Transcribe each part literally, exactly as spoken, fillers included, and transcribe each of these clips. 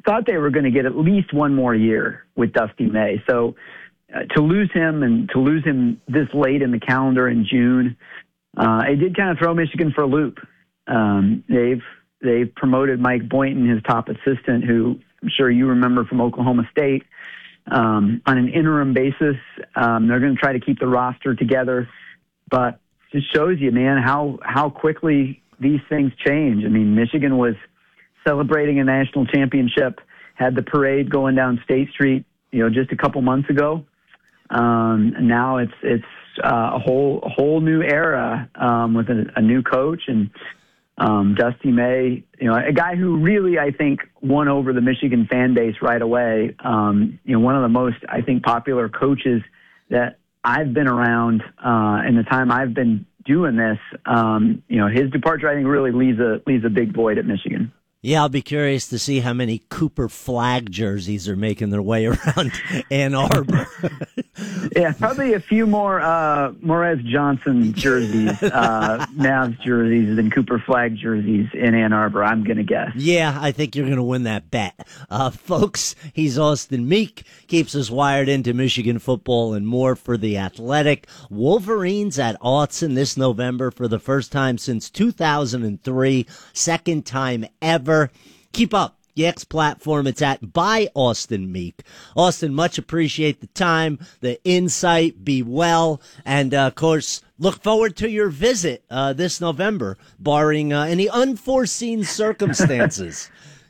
thought they were going to get at least one more year with Dusty May. So uh, to lose him and to lose him this late in the calendar in June, uh, it did kind of throw Michigan for a loop. Um, they've they've promoted Mike Boynton, his top assistant, who I'm sure you remember from Oklahoma State, um, on an interim basis. Um, they're going to try to keep the roster together, but it just shows you, man, how how quickly these things change. I mean, Michigan was celebrating a national championship, had the parade going down State Street, you know, just a couple months ago. Um, and now it's it's uh, a whole a whole new era um, with a, a new coach and um, Dusty May, you know, a guy who really I think won over the Michigan fan base right away. Um, you know, one of the most I think popular coaches that I've been around uh, in the time I've been doing this. Um, you know, his departure I think really leaves a leaves a big void at Michigan. Yeah, I'll be curious to see how many Cooper Flag jerseys are making their way around Ann Arbor. Yeah, probably a few more uh, Morez Johnson jerseys, uh, Mavs jerseys than Cooper Flag jerseys in Ann Arbor, I'm going to guess. Yeah, I think you're going to win that bet. Uh, folks, he's Austin Meek, keeps us wired into Michigan football and more for The Athletic. Wolverines at Autzen this November for the first time since two thousand three, second time ever. Keep up. The X platform, it's at by Austin Meek. Austin, much appreciate the time, the insight, be well, and uh, of course, look forward to your visit uh, this November, barring uh, any unforeseen circumstances.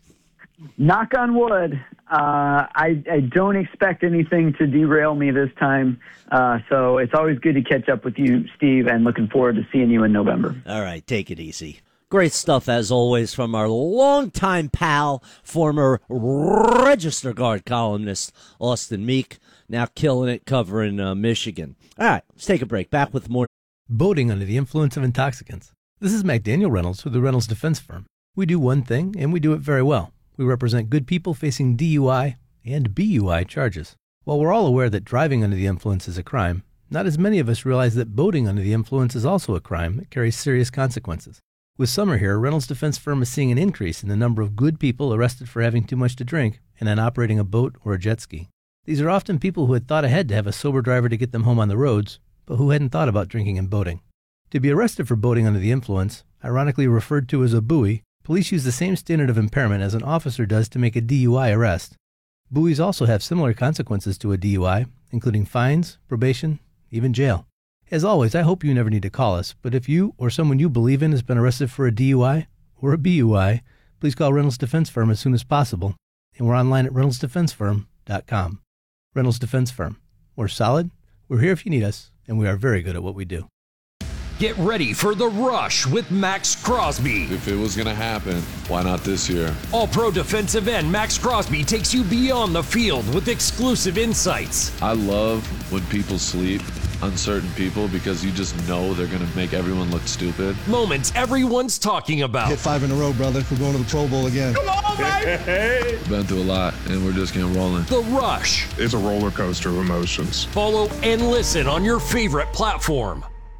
Knock on wood. Uh, I, I don't expect anything to derail me this time, uh, so it's always good to catch up with you, Steve, and looking forward to seeing you in November. All right, take it easy. Great stuff, as always, from our longtime pal, former Register Guard columnist, Austin Meek, now killing it covering uh, Michigan. All right, let's take a break. Back with more. Boating under the influence of intoxicants. This is McDaniel Reynolds with the Reynolds Defense Firm. We do one thing, and we do it very well. We represent good people facing D U I and B U I charges. While we're all aware that driving under the influence is a crime, not as many of us realize that boating under the influence is also a crime that carries serious consequences. With summer here, Reynolds Defense Firm is seeing an increase in the number of good people arrested for having too much to drink and then operating a boat or a jet ski. These are often people who had thought ahead to have a sober driver to get them home on the roads, but who hadn't thought about drinking and boating. To be arrested for boating under the influence, ironically referred to as a buoy, police use the same standard of impairment as an officer does to make a D U I arrest. Buoys also have similar consequences to a D U I, including fines, probation, even jail. As always, I hope you never need to call us, but if you or someone you believe in has been arrested for a D U I or a B U I, please call Reynolds Defense Firm as soon as possible, and we're online at reynolds defense firm dot com. Reynolds Defense Firm. We're solid, we're here if you need us, and we are very good at what we do. Get ready for The Rush with Max Crosby. If it was going to happen, why not this year? All-pro defensive end Max Crosby takes you beyond the field with exclusive insights. I love when people sleep, uncertain people, because you just know they're going to make everyone look stupid. Moments everyone's talking about. Hit five in a row, brother. We're going to the Pro Bowl again. Come on, baby! Been through a lot, and we're just getting rolling. The Rush. It's a roller coaster of emotions. Follow and listen on your favorite platform.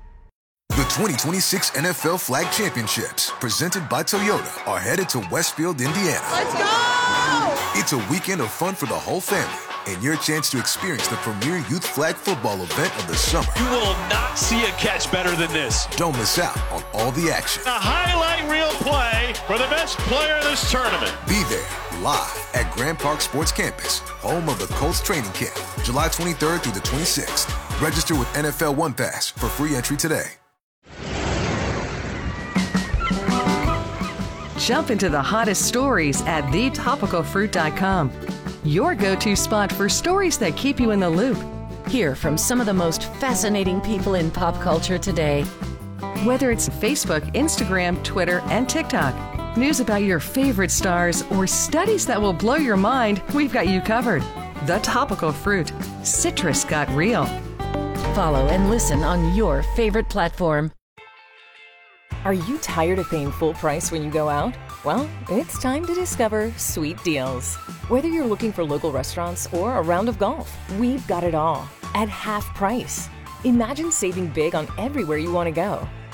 The twenty twenty-six N F L Flag Championships, presented by Toyota, are headed to Westfield, Indiana. Let's go! It's a weekend of fun for the whole family, and your chance to experience the premier youth flag football event of the summer. You will not see a catch better than this. Don't miss out on all the action. A highlight reel play for the best player of this tournament. Be there, live at Grand Park Sports Campus, home of the Colts training camp, July twenty-third through the twenty-sixth. Register with N F L One Pass for free entry today. Jump into the hottest stories at the topical fruit dot com. Your go-to spot for stories that keep you in the loop. Hear from some of the most fascinating people in pop culture today. Whether it's Facebook, Instagram, Twitter, and TikTok, news about your favorite stars, or studies that will blow your mind, we've got you covered. The Topical Fruit. Citrus got real. Follow and listen on your favorite platform. Are you tired of paying full price when you go out? Well, it's time to discover Sweet Deals. Whether you're looking for local restaurants or a round of golf, we've got it all at half price. Imagine saving big on everywhere you want to go.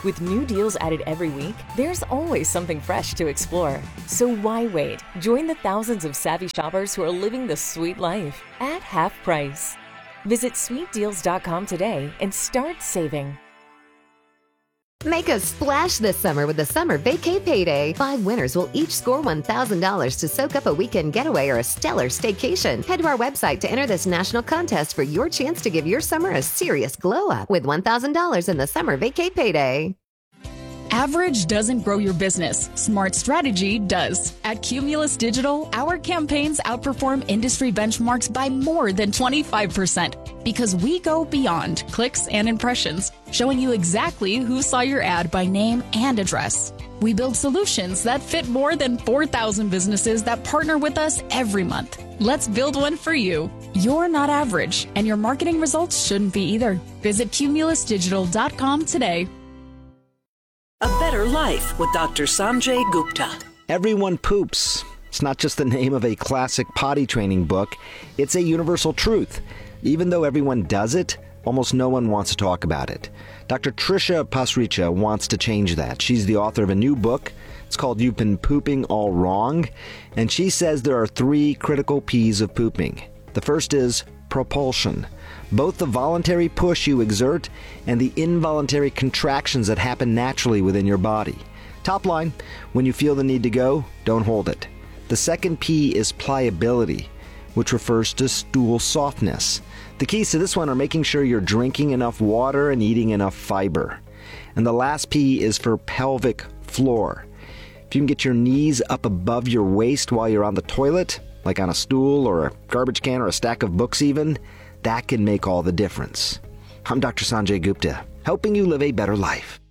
With new deals added every week, there's always something fresh to explore. So why wait? Join the thousands of savvy shoppers who are living the sweet life at half price. Visit sweet deals dot com today and start saving. Make a splash this summer with the Summer Vacay Payday. Five winners will each score one thousand dollars to soak up a weekend getaway or a stellar staycation. Head to our website to enter this national contest for your chance to give your summer a serious glow-up with one thousand dollars in the Summer Vacay Payday. Average doesn't grow your business. Smart strategy does. At Cumulus Digital, our campaigns outperform industry benchmarks by more than twenty-five percent because we go beyond clicks and impressions, showing you exactly who saw your ad by name and address. We build solutions that fit more than four thousand businesses that partner with us every month. Let's build one for you. You're not average, and your marketing results shouldn't be either. Visit cumulus digital dot com today. A Better Life with Doctor Sanjay Gupta. Everyone poops. It's not just the name of a classic potty training book. It's a universal truth. Even though everyone does it, almost no one wants to talk about it. Doctor Trisha Pasricha wants to change that. She's the author of a new book. It's called You've Been Pooping All Wrong. And she says there are three critical P's of pooping. The first is propulsion. Both the voluntary push you exert and the involuntary contractions that happen naturally within your body. Top line, when you feel the need to go, don't hold it. The second P is pliability, which refers to stool softness. The keys to this one are making sure you're drinking enough water and eating enough fiber. And the last P is for pelvic floor. If you can get your knees up above your waist while you're on the toilet, like on a stool or a garbage can or a stack of books even, that can make all the difference. I'm Doctor Sanjay Gupta, helping you live a better life.